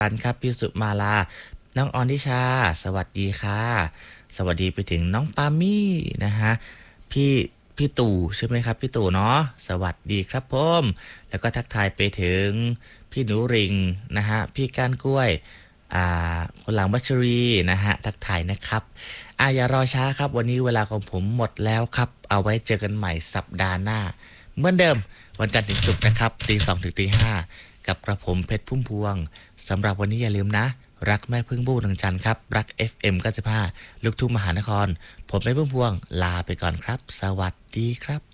ปันครับพี่สุมาลาน้องออนทิชาสวัสดีค่ะสวัสดีไปถึงน้องปามี่นะฮะพี่พี่ตู่ใช่ไหมครับพี่ตู่เนาะสวัสดีครับผมแล้วก็ทักทายไปถึงพี่หนูริงนะฮะพี่ก้านกล้วยคนหลังบัชรีนะฮะทักทายนะครับอย่ารอช้าครับวันนี้เวลาของผมหมดแล้วครับเอาไว้เจอกันใหม่สัปดาห์หน้าเหมือนเดิมวันจันทร์ถึงศุกร์นะครับตี 2ถึงตี 5กับกระผมเพชรพุ่มพวงสำหรับวันนี้อย่าลืมนะรักแม่พึ่งบู้ดังจันทร์ครับรัก FM 95ลูกทุ่งมหานครผมแม่พึ่งพวงลาไปก่อนครับสวัสดีครับ